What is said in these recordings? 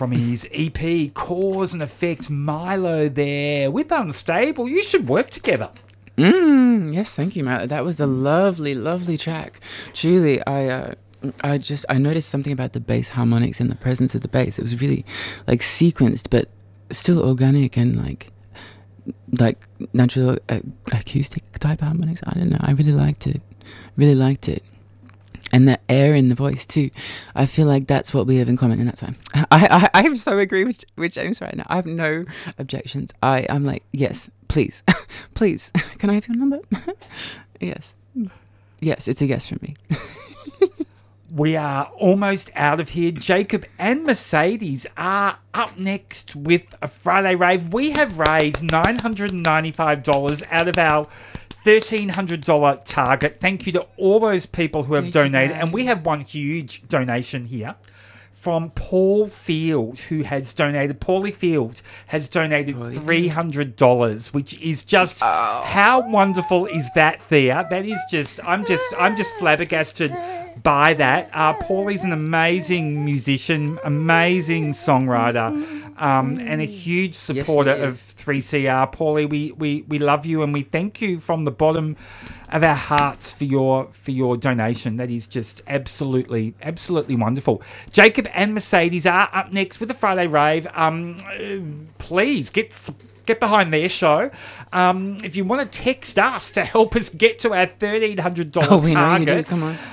from his EP Cause and Effect, Milo there with Unstable. You should work together. Yes, thank you, Matt. That was a lovely, lovely track. Truly, I noticed something about the bass harmonics and the presence of the bass. It was really like sequenced, but still organic and like natural acoustic type harmonics. I don't know. I really liked it. Really liked it. And the air in the voice too. I feel like that's what we have in common in that time. I so agree with James right now. I have no objections. I'm like, yes, please. Please. Can I have your number? Yes. Yes, it's a yes from me. We are almost out of here. Jacob and Mercedes are up next with a Friday rave. We have raised $995 out of our $1,300 target. Thank you to all those people who have donated. And we have one huge donation here from Paul Field, who has donated. Paulie Field has donated $300, which is just how wonderful is that, Thea? That is just I'm just flabbergasted by that. Paulie's an amazing musician, amazing songwriter, and a huge supporter of 3CR. Paulie, we love you and we thank you from the bottom of our hearts for your donation. That is just absolutely wonderful. Jacob and Mercedes are up next with the Friday rave. Please get behind their show. If you want to text us to help us get to our $1,300 target. We know you do. Come on.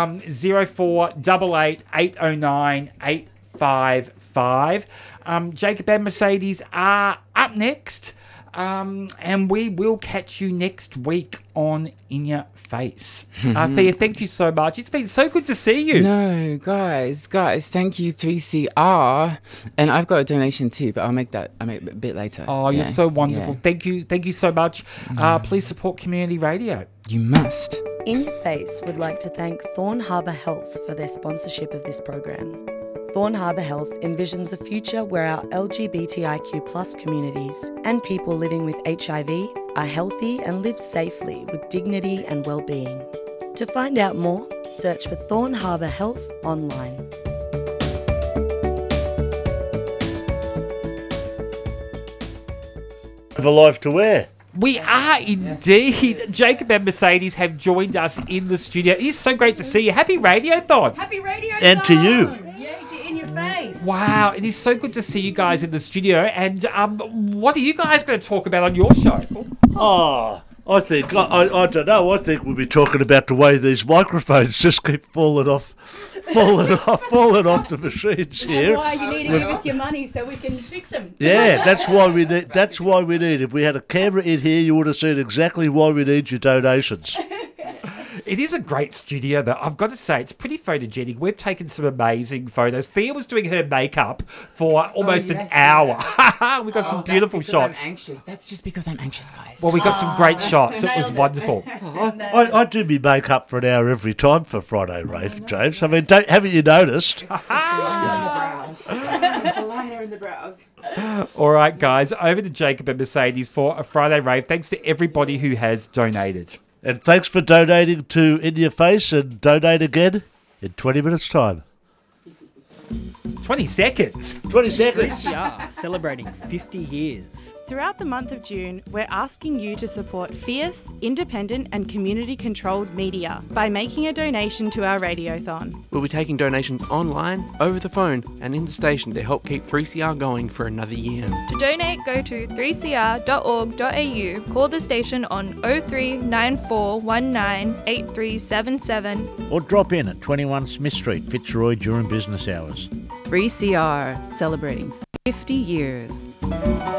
0488 809 855. Jacob and Mercedes are up next. And we will catch you next week on In Your Face. Thea, thank you so much. It's been so good to see you. No, guys, thank you 3CR. And I've got a donation too, but I'll make it a bit later. Oh, you're so wonderful. Yeah. Thank you so much. Please support community radio. You must. In Your Face would like to thank Thorn Harbour Health for their sponsorship of this program. Thorn Harbour Health envisions a future where our LGBTIQ+ communities and people living with HIV are healthy and live safely with dignity and well-being. To find out more, search for Thorn Harbour Health online. Have a life to wear. We are indeed. Yes. Jacob and Mercedes have joined us in the studio. It is so great to see you. Happy Radiothon. Happy Radiothon. And to you. In Your Face. Wow, it is so good to see you guys in the studio. And what are you guys going to talk about on your show? Oh, I think, I don't know, I think we'll be talking about the way these microphones just keep falling off the machines here. And why you need to give us your money so we can fix them. Yeah, that's why we need. If we had a camera in here, you would have seen exactly why we need your donations. It is a great studio, though. I've got to say, it's pretty photogenic. We've taken some amazing photos. Thea was doing her makeup for almost an hour. We got some beautiful shots. I'm anxious. That's just because I'm anxious, guys. Well, we got some great shots. It was wonderful. I do me makeup for an hour every time for Friday Rave, James. I mean, haven't you noticed? The liner in the brows. All right, guys, over to Jacob and Mercedes for a Friday Rave. Thanks to everybody who has donated. And thanks for donating to In Your Face, and donate again in 20 minutes' time. 20 seconds? 20 seconds. 3CR, celebrating 50 years. Throughout the month of June, we're asking you to support fierce, independent and community-controlled media by making a donation to our Radiothon. We'll be taking donations online, over the phone and in the station to help keep 3CR going for another year. To donate, go to 3cr.org.au, call the station on 0394198377 or drop in at 21 Smith Street, Fitzroy during business hours. 3CR, celebrating 50 years.